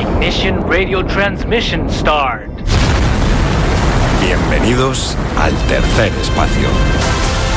Ignition radio transmission start. Bienvenidos al tercer espacio.